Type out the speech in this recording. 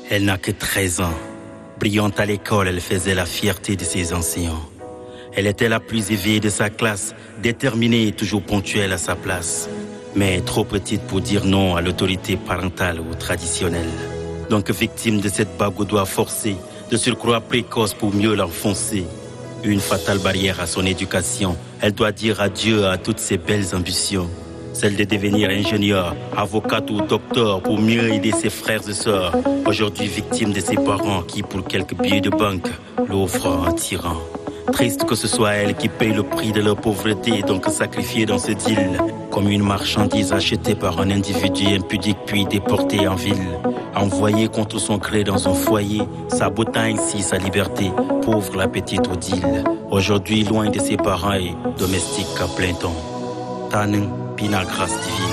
Elle n'a que 13 ans. Brillante à l'école, elle faisait la fierté de ses enseignants. Elle était la plus éveillée de sa classe, déterminée et toujours ponctuelle à sa place. Mais trop petite pour dire non à l'autorité parentale ou traditionnelle. Donc victime de cette bague au doigt forcé, de surcroît précoce pour mieux l'enfoncer. Une fatale barrière à son éducation. Elle doit dire adieu à toutes ses belles ambitions. Celle de devenir ingénieur, avocate ou docteur pour mieux aider ses frères et sœurs. Aujourd'hui victime de ses parents qui, pour quelques billets de banque, l'offrent en tyran. Triste que ce soit elle qui paye le prix de leur pauvreté, donc sacrifiée dans ce deal. Comme une marchandise achetée par un individu impudique puis déportée en ville. Envoyée contre son gré dans un foyer, sabotant ainsi sa liberté, pauvre la petite Odile. Aujourd'hui loin de ses parents et domestique à plein temps. Tanin, Pina grâce divine.